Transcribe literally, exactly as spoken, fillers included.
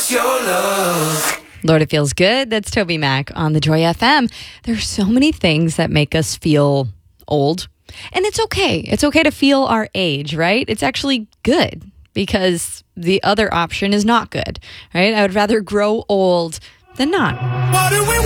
what's your love? Lord, it feels good. That's Toby Mac on the Joy F M. There's so many things that make us feel old. And it's okay. It's okay to feel our age, right? It's actually good because the other option is not good, right? I would rather grow old than not. Why do we